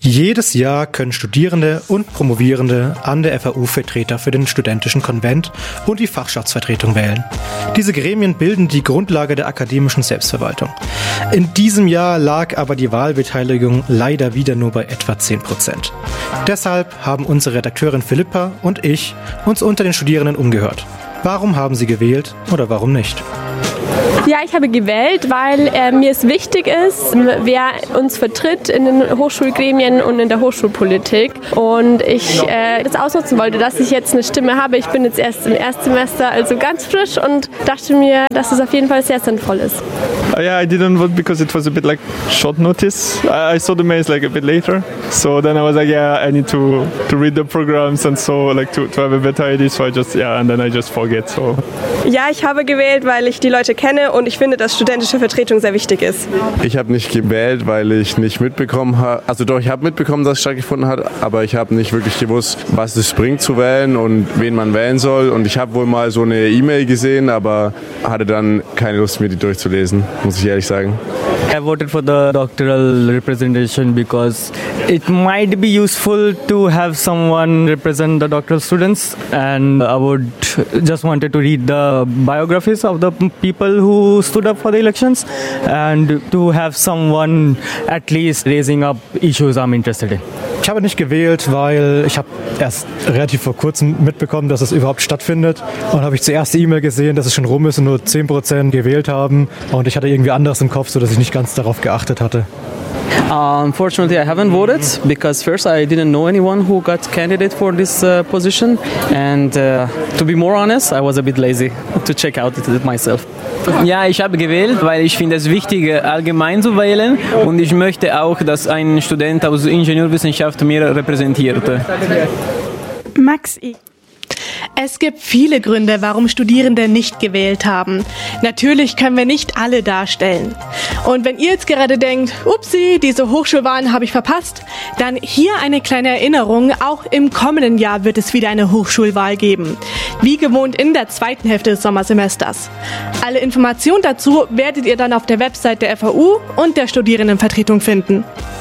Jedes Jahr können Studierende und Promovierende an der FAU Vertreter für den studentischen Konvent und die Fachschaftsvertretung wählen. Diese Gremien bilden die Grundlage der akademischen Selbstverwaltung. In diesem Jahr lag aber die Wahlbeteiligung leider wieder nur bei etwa 10%. Deshalb haben unsere Redakteurin Philippa und ich uns unter den Studierenden umgehört. Warum haben sie gewählt oder warum nicht? Ja, ich habe gewählt, weil mir es wichtig ist, wer uns vertritt in den Hochschulgremien und in der Hochschulpolitik. Und ich das ausnutzen wollte, dass ich jetzt eine Stimme habe. Ich bin jetzt erst im Erstsemester, also ganz frisch, und dachte mir, dass es auf jeden Fall sehr sinnvoll ist. Yeah, I didn't vote because it was a bit like short notice. I saw the mails like a bit later. So then I was like, yeah, I need to read the programs and so like to have a better idea. So and then I just forget. So. Ja, ich habe gewählt, weil ich die Leute kenne und ich finde, dass studentische Vertretung sehr wichtig ist. Ich habe nicht gewählt, weil ich nicht mitbekommen habe, also doch, ich habe mitbekommen, dass es stattgefunden hat, aber ich habe nicht wirklich gewusst, was es bringt zu wählen und wen man wählen soll. Und ich habe wohl mal so eine E-Mail gesehen, aber hatte dann keine Lust, mir die durchzulesen, muss ich ehrlich sagen. I voted for the doctoral representation because it might be useful to have someone represent the doctoral students, and I would just wanted to read the biographies of the people who stood up for the elections and to have someone at least raising up issues I'm interested in. Ich habe nicht gewählt, weil ich habe erst relativ vor kurzem mitbekommen, dass es überhaupt stattfindet. Und habe ich zuerst die E-Mail gesehen, dass es schon rum ist und nur 10% gewählt haben. Und ich hatte irgendwie anderes im Kopf, sodass ich nicht ganz darauf geachtet hatte. Unfortunately, I haven't voted because first I didn't know anyone who got candidate for this position, and to be more honest, I was a bit lazy to check out it myself. Ja, ich habe gewählt, weil ich finde es wichtig, allgemein zu wählen, und ich möchte auch, dass ein Student aus Ingenieurwissenschaft mir repräsentiert. Maxi. Es gibt viele Gründe, warum Studierende nicht gewählt haben. Natürlich können wir nicht alle darstellen. Und wenn ihr jetzt gerade denkt, upsi, diese Hochschulwahlen habe ich verpasst, dann hier eine kleine Erinnerung, auch im kommenden Jahr wird es wieder eine Hochschulwahl geben. Wie gewohnt in der zweiten Hälfte des Sommersemesters. Alle Informationen dazu werdet ihr dann auf der Website der FAU und der Studierendenvertretung finden.